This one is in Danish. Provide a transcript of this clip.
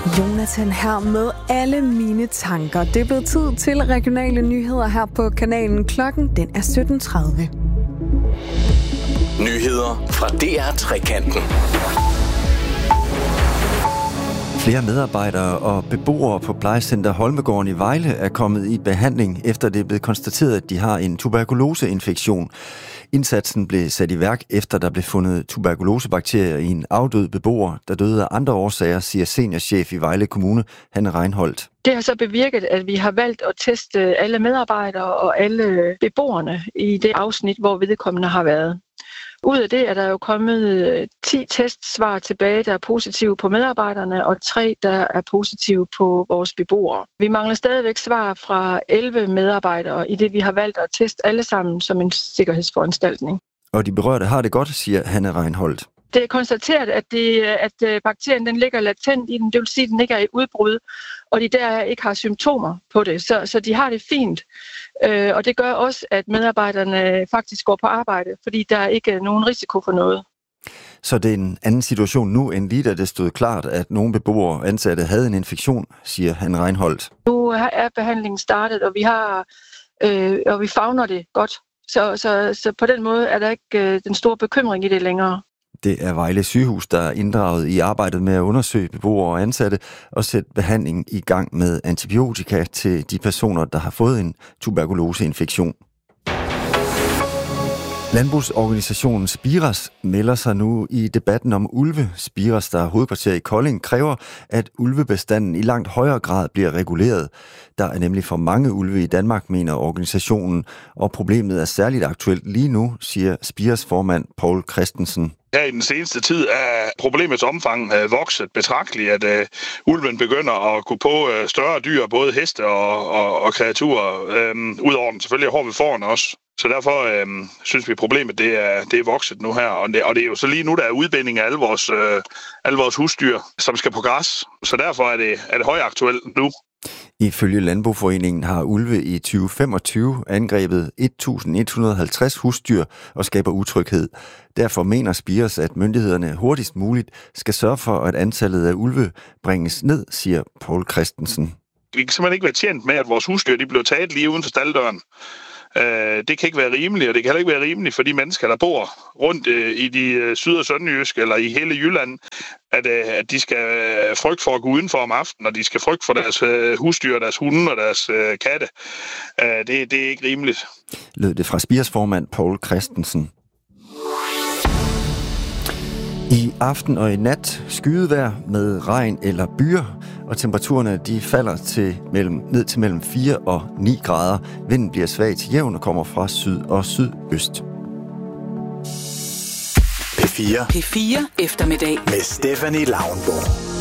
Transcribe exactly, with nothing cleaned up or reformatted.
Jonathan her med alle mine tanker. Det er blevet tid til regionale nyheder her på kanalen. Klokken den er sytten tredive. Nyheder fra D R Trekanten. Flere medarbejdere og beboere på plejecenter Holmegården i Vejle er kommet i behandling, efter det er blevet konstateret, at de har en tuberkuloseinfektion. Indsatsen blev sat i værk, efter der blev fundet tuberkulosebakterier i en afdød beboer, der døde af andre årsager, siger seniorchef i Vejle Kommune, Hanne Reinholdt. Det har så bevirket, at vi har valgt at teste alle medarbejdere og alle beboerne i det afsnit, hvor vedkommende har været. Ud af det er der jo kommet ti testsvar tilbage, der er positive på medarbejderne, og tre, der er positive på vores beboere. Vi mangler stadigvæk svar fra elleve medarbejdere, i det vi har valgt at teste alle sammen som en sikkerhedsforanstaltning. Og de berørte har det godt, siger Hanne Reinholdt. Det er konstateret, at, det, at bakterien den ligger latent i den, det vil sige, at den ikke er i udbrud, og de der ikke har symptomer på det, så, så de har det fint. Øh, og det gør også, at medarbejderne faktisk går på arbejde, fordi der ikke er nogen risiko for noget. Så det er en anden situation nu, end lige da det stod klart, at nogle beboere og ansatte havde en infektion, siger Hanne Reinholdt. Nu er behandlingen startet, og vi, har, øh, og vi favner det godt. Så, så, så på den måde er der ikke øh, den store bekymring i det længere. Det er Vejle Sygehus, der er inddraget i arbejdet med at undersøge beboere og ansatte og sætte behandling i gang med antibiotika til de personer, der har fået en tuberkuloseinfektion. Landbrugsorganisationen Spiras melder sig nu i debatten om ulve. Spiras, der er hovedkvarter i Kolding, kræver, at ulvebestanden i langt højere grad bliver reguleret. Der er nemlig for mange ulve i Danmark, mener organisationen, og problemet er særligt aktuelt lige nu, siger Spiras formand Poul Christensen. Her i den seneste tid er problemets omfang øh, vokset betragteligt, at øh, ulven begynder at gå på øh, større dyr, både heste og, og, og kreaturer, øh, udover den selvfølgelig hård ved foran også. Så derfor øh, synes vi, at problemet det er, det er vokset nu her, og det, og det er jo så lige nu, der er udbinding af alle vores, øh, alle vores husdyr, som skal på græs. Så derfor er det, er det højaktuelt nu. Ifølge Landboforeningen har ulve i tyve femogtyve angrebet et tusind et hundrede og halvtreds husdyr og skaber utryghed. Derfor mener Spiras, at myndighederne hurtigst muligt skal sørge for, at antallet af ulve bringes ned, siger Poul Christensen. Vi kan simpelthen ikke være tjent med, at vores husdyr de bliver taget lige uden for stalddøren. Det kan ikke være rimeligt, og det kan heller ikke være rimeligt for de mennesker, der bor rundt i de syd- og sønderjyske eller i hele Jylland, at, at de skal frygte for at gå udenfor om aftenen, og de skal frygte for deres husdyr, deres hunde og deres katte. Det, det er ikke rimeligt. Lød det fra Spiras formand Poul Christensen. I aften og i nat skydevejr med regn eller byer, og temperaturerne de falder til mellem, ned til mellem fire og ni grader. Vinden bliver svag til jævn og kommer fra syd og sydøst. P fire. P fire eftermiddag med Stephanie Lauenborg.